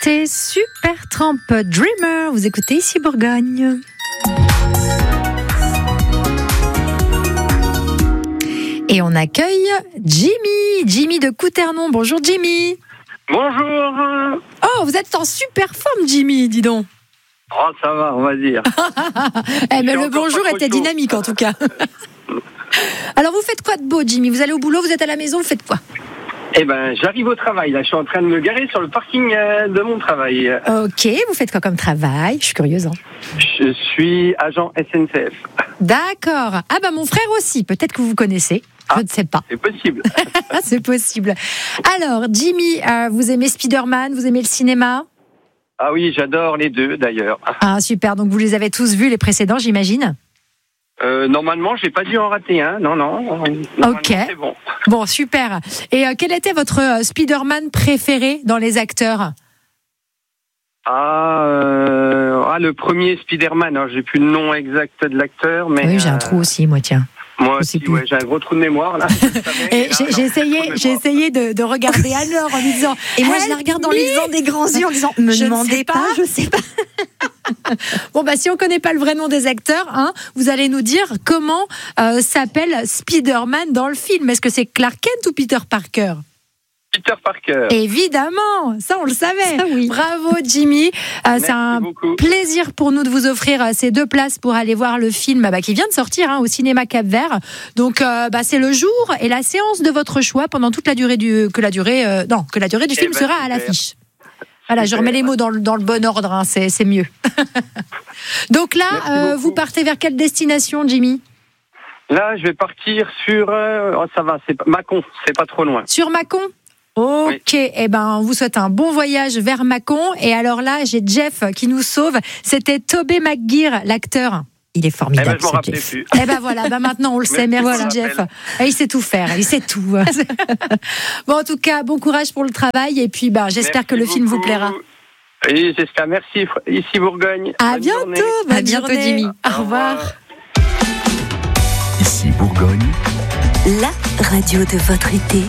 C'était Supertramp Dreamer. Vous écoutez ici Bourgogne. Et on accueille Jimmy de Couternon. Bonjour Jimmy. Bonjour. Oh, vous êtes en super forme Jimmy, dis donc. Oh, ça va, on va dire. Mais le bonjour était dynamique en tout cas. Alors vous faites quoi de beau Jimmy? Vous allez au boulot, vous êtes à la maison, vous faites quoi? Eh ben, j'arrive au travail, là, je suis en train de me garer sur le parking de mon travail. Ok, vous faites quoi comme travail? Je suis curieuse. Je suis agent SNCF. D'accord. Ah bah mon frère aussi, peut-être que vous connaissez. Je ne sais pas. C'est possible. C'est possible. Alors, Jimmy, vous aimez Spider-Man, vous aimez le cinéma? Ah oui, j'adore les deux, d'ailleurs. Ah super, donc vous les avez tous vus, les précédents, j'imagine? Normalement, j'ai pas dû en rater un. Non. Ok. C'est bon. Bon, super. Et quel était votre Spider-Man préféré dans les acteurs? Le premier Spider-Man. Alors, j'ai plus le nom exact de l'acteur, mais. Oui, j'ai un trou aussi, moi, tiens. Moi aussi, ouais, j'ai un gros trou de mémoire là. Et j'ai essayé de regarder alors en me disant. Et moi, je la regarde en lisant des grands yeux en disant. Me demandez pas, je sais pas. Bon bah si on connaît pas le vrai nom des acteurs, vous allez nous dire comment s'appelle Spider-Man dans le film. Est-ce que c'est Clark Kent ou Peter Parker? Peter Parker. Évidemment, ça on le savait. Ça, oui. Bravo Jimmy. C'est un plaisir pour nous de vous offrir ces 2 places pour aller voir le film qui vient de sortir au cinéma Cap-Vert. Donc c'est le jour et la séance de votre choix pendant toute la durée du film sera à l'affiche. Voilà, je remets les mots dans le bon ordre, c'est mieux. Donc là, vous partez vers quelle destination, Jimmy? Là, je vais partir sur ça va, c'est Mâcon, c'est pas trop loin. Sur Mâcon? Ok, oui. Eh ben, on vous souhaite un bon voyage vers Mâcon. Et alors là, j'ai Jeff qui nous sauve. C'était Tobey Maguire, l'acteur. Il est formidable. Je m'en rappelais plus. Eh ben voilà, maintenant on le sait. Merci Jeff. Il sait tout faire, il sait tout. Bon, en tout cas, bon courage pour le travail. Et puis, j'espère que le film vous plaira. Oui, j'espère. Merci. Ici Bourgogne. À bientôt. À bientôt, Jimmy. Au revoir. Ici Bourgogne, la radio de votre été.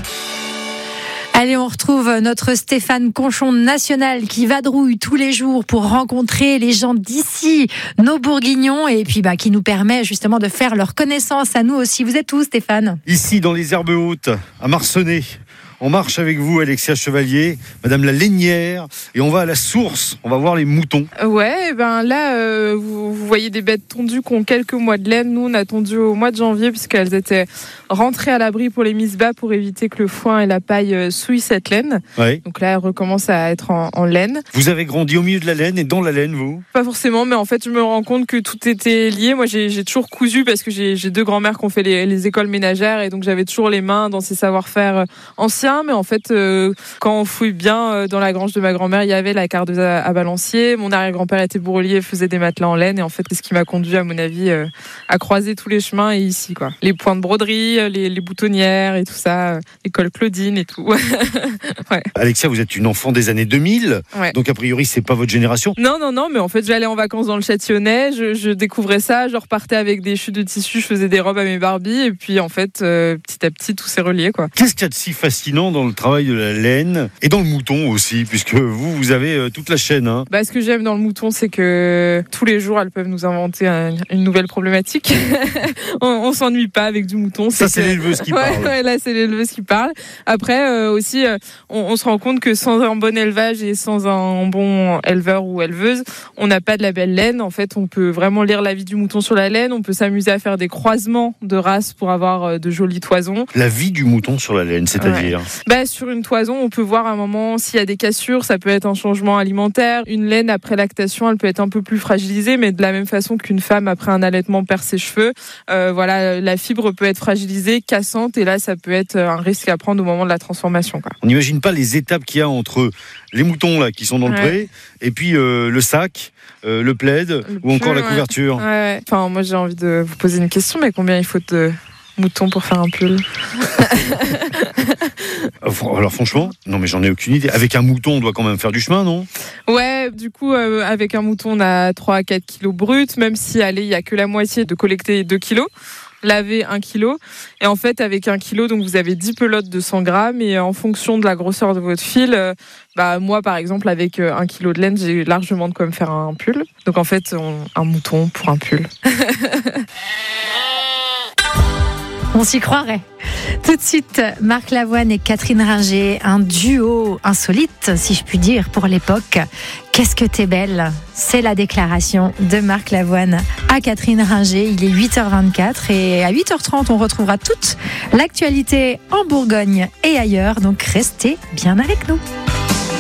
Allez, on retrouve notre Stéphane Conchon national qui vadrouille tous les jours pour rencontrer les gens d'ici, nos Bourguignons, et puis qui nous permet justement de faire leur connaissance à nous aussi. Vous êtes où, Stéphane? Ici, dans les Herbes Hautes, à Marcenay. On marche avec vous, Alexia Chevalier, Madame la Lainière, et on va à la source, on va voir les moutons. Ouais, là, vous voyez des bêtes tondues qui ont quelques mois de laine. Nous, on a tondu au mois de janvier, puisqu'elles étaient rentrées à l'abri pour les mises bas, pour éviter que le foin et la paille souillent cette laine. Ouais. Donc là, elles recommencent à être en laine. Vous avez grandi au milieu de la laine et dans la laine, vous? Pas forcément, mais en fait, je me rends compte que tout était lié. Moi, j'ai toujours cousu, parce que j'ai 2 grands-mères qui ont fait les écoles ménagères, et donc j'avais toujours les mains dans ces savoir-faire anciens. Mais en fait, quand on fouille bien dans la grange de ma grand-mère, il y avait la cardeuse à balancier. Mon arrière-grand-père était bourrelier, faisait des matelas en laine, et en fait, c'est ce qui m'a conduit, à mon avis, à croiser tous les chemins et ici, quoi. Les points de broderie, les boutonnières et tout ça, l'école Claudine et tout. Ouais. Alexia, vous êtes une enfant des années 2000, ouais. Donc a priori, c'est pas votre génération. Non, mais en fait, j'allais en vacances dans le Châtillonnais, je découvrais ça, je repartais avec des chutes de tissu, je faisais des robes à mes Barbies, et puis en fait, petit à petit, tout s'est relié, quoi. Qu'est-ce qu'il y a de si fascinant dans le travail de la laine et dans le mouton aussi, puisque vous avez toute la chaîne, Ce que j'aime dans le mouton, c'est que tous les jours, elles peuvent nous inventer une nouvelle problématique. on s'ennuie pas avec du mouton. C'est l'éleveuse qui parle. Ouais, là, c'est l'éleveuse qui parle. Après, aussi, on se rend compte que sans un bon élevage et sans un bon éleveur ou éleveuse, on n'a pas de la belle laine. En fait, on peut vraiment lire la vie du mouton sur la laine. On peut s'amuser à faire des croisements de races pour avoir de jolies toisons. La vie du mouton sur la laine, c'est-à-dire sur une toison, on peut voir à un moment s'il y a des cassures, ça peut être un changement alimentaire. Une laine après lactation, elle peut être un peu plus fragilisée, mais de la même façon qu'une femme après un allaitement perd ses cheveux. La fibre peut être fragilisée, cassante, et là, ça peut être un risque à prendre au moment de la transformation, quoi. On n'imagine pas les étapes qu'il y a entre les moutons là qui sont dans le pré, et puis le sac, le plaid, ou encore la couverture. Ouais. Enfin, moi, j'ai envie de vous poser une question, mais combien il faut de moutons pour faire un pull? Alors franchement, non mais j'en ai aucune idée. Avec un mouton, on doit quand même faire du chemin, non? Ouais, du coup, avec un mouton, on a 3 à 4 kilos bruts, même si, il y a que la moitié de collecter 2 kilos. laver 1 kilo. Et en fait, avec 1 kilo, donc vous avez 10 pelotes de 100 grammes. Et en fonction de la grosseur de votre fil, moi, par exemple, avec 1 kilo de laine, j'ai largement de quoi me faire un pull. Donc en fait, un mouton pour un pull. On s'y croirait. Tout de suite, Marc Lavoine et Catherine Ringer, un duo insolite, si je puis dire, pour l'époque. Qu'est-ce que t'es belle? C'est la déclaration de Marc Lavoine à Catherine Ringer. Il est 8h24 et à 8h30, on retrouvera toute l'actualité en Bourgogne et ailleurs. Donc restez bien avec nous.